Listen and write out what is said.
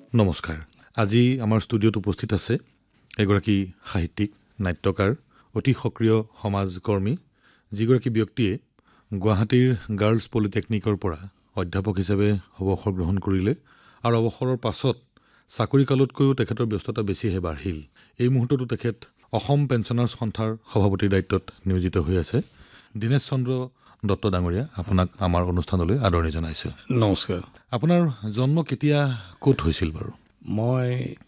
নমস্কাৰ। আজি আমাৰ ষ্টুডিঅ'ত উপস্থিত আছে এগৰাকী সাহিত্যিক, নাট্যকাৰ, অতি সক্ৰিয় সমাজকৰ্মী, যিগৰাকী ব্যক্তিয়ে গুৱাহাটীৰ গাৰ্লছ পলিটেকনিকৰ পৰা অধ্যাপক হিচাপে অৱসৰ গ্ৰহণ কৰিলে আৰু অৱসৰৰ পাছত চাকৰিকালতকৈও তেখেতৰ ব্যস্ততা বেছিহে বাঢ়িল। এই মুহূৰ্ততো তেখেত অসম পেঞ্চনাৰ্ছ সন্থাৰ সভাপতিৰ দায়িত্বত নিয়োজিত হৈ আছে। দীনেশ চন্দ্ৰ দত্ত ডাঙৰীয়া, আপোনাক আমাৰ অনুষ্ঠানলৈ আদৰণি জনাইছোঁ। নমস্কাৰ। আপোনাৰ জন্ম কেতিয়া ক'ত হৈছিল বাৰু? মই